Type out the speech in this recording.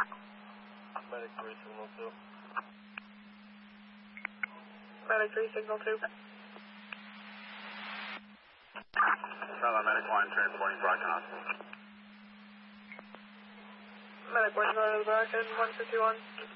Medic 3, signal 2. Medic 3, signal 2. Charlotte Medic 1, transporting Brockton Hospital. Medic 1, going to the Brockton, 151.